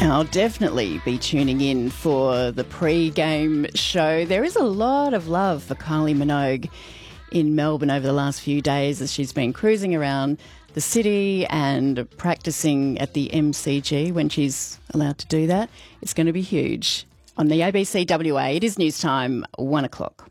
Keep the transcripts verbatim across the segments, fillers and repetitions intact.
I'll definitely be tuning in for the pre-game show. There is a lot of love for Kylie Minogue in Melbourne over the last few days as she's been cruising around the city and practising at the M C G when she's allowed to do that. It's going to be huge. On the A B C W A, it is news time, one o'clock.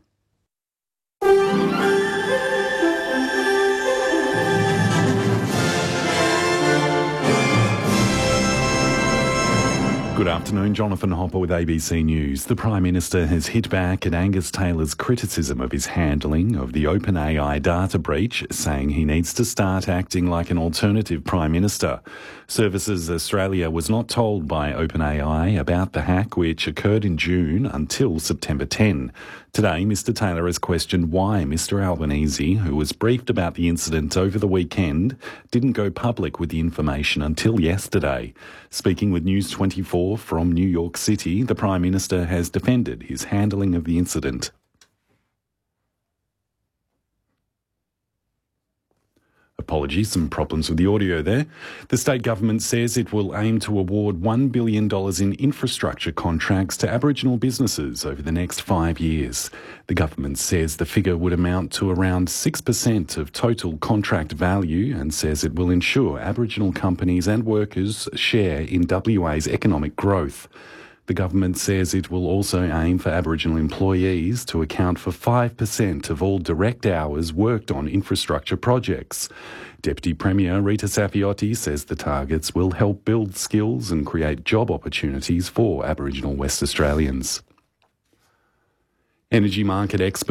Good afternoon, Jonathan Hopper with A B C News. The Prime Minister has hit back at Angus Taylor's criticism of his handling of the OpenAI data breach, saying he needs to start acting like an alternative Prime Minister. Services Australia was not told by OpenAI about the hack, which occurred in June, until September tenth. Today, Mr Taylor has questioned why Mr Albanese, who was briefed about the incident over the weekend, didn't go public with the information until yesterday. Speaking with News twenty-four from New York City, the Prime Minister has defended his handling of the incident. Apologies, some problems with the audio there. The state government says it will aim to award one billion dollars in infrastructure contracts to Aboriginal businesses over the next five years. The government says the figure would amount to around six percent of total contract value and says it will ensure Aboriginal companies and workers share in W A's economic growth. The government says it will also aim for Aboriginal employees to account for five percent of all direct hours worked on infrastructure projects. Deputy Premier Rita Saffioti says the targets will help build skills and create job opportunities for Aboriginal West Australians. Energy market experts